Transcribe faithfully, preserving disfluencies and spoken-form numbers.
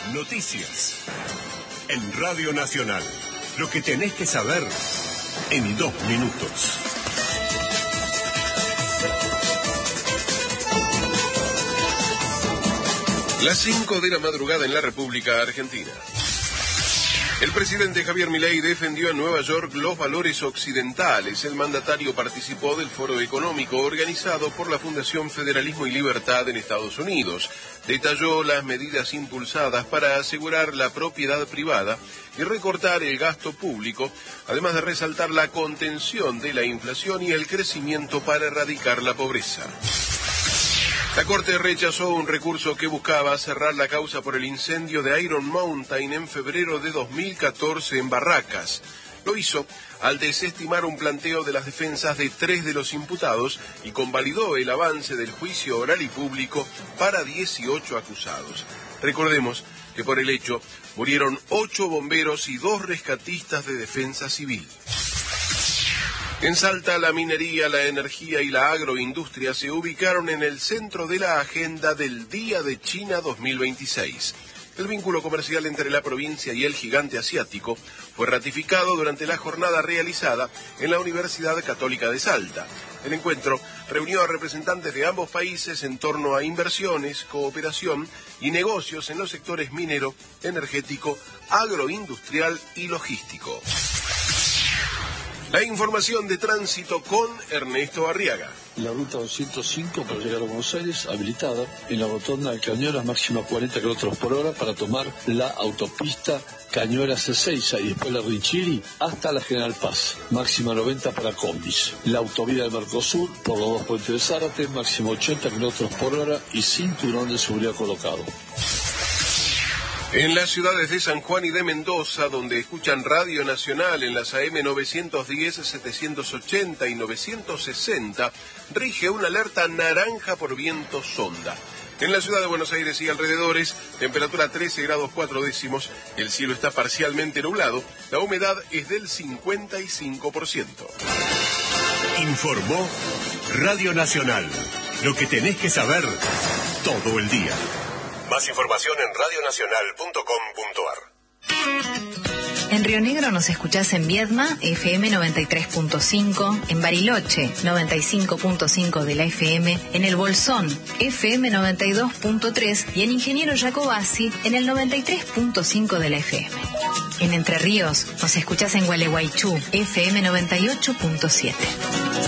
Noticias. En Radio Nacional. Lo que tenés que saber en dos minutos. Las cinco de la madrugada en la República Argentina. El presidente Javier Milei defendió en Nueva York los valores occidentales. El mandatario participó del foro económico organizado por la Fundación Federalismo y Libertad en Estados Unidos. Detalló las medidas impulsadas para asegurar la propiedad privada y recortar el gasto público, además de resaltar la contención de la inflación y el crecimiento para erradicar la pobreza. La Corte rechazó un recurso que buscaba cerrar la causa por el incendio de Iron Mountain en febrero de dos mil catorce en Barracas. Lo hizo al desestimar un planteo de las defensas de tres de los imputados y convalidó el avance del juicio oral y público para dieciocho acusados. Recordemos que por el hecho murieron ocho bomberos y dos rescatistas de defensa civil. En Salta, la minería, la energía y la agroindustria se ubicaron en el centro de la agenda del Día de China dos mil veintiséis. El vínculo comercial entre la provincia y el gigante asiático fue ratificado durante la jornada realizada en la Universidad Católica de Salta. El encuentro reunió a representantes de ambos países en torno a inversiones, cooperación y negocios en los sectores minero, energético, agroindustrial y logístico. La información de tránsito con Ernesto Arriaga. La ruta doscientos cinco para llegar a Buenos Aires, habilitada en la rotonda de Cañuelas, máxima cuarenta kilómetros por hora para tomar la autopista Cañuelas Ezeiza y después la Rinchiri hasta la General Paz, máxima noventa para combis. La autovía del Mercosur por los dos puentes de Zárate, máximo ochenta kilómetros por hora y cinturón de seguridad colocado. En las ciudades de San Juan y de Mendoza, donde escuchan Radio Nacional en las A M novecientos diez, setecientos ochenta y novecientos sesenta, rige una alerta naranja por viento sonda. En la ciudad de Buenos Aires y alrededores, temperatura trece grados cuatro décimos, el cielo está parcialmente nublado, la humedad es del cincuenta y cinco por ciento. Informó Radio Nacional. Lo que tenés que saber todo el día. Más información en radio nacional punto com punto a r. En Río Negro nos escuchás en Viedma, F M noventa y tres punto cinco, en Bariloche, noventa y cinco punto cinco de la F M, en El Bolsón, F M noventa y dos punto tres y en Ingeniero Jacobasi, en el noventa y tres punto cinco de la F M. En Entre Ríos nos escuchás en Gualeguaychú, F M noventa y ocho punto siete.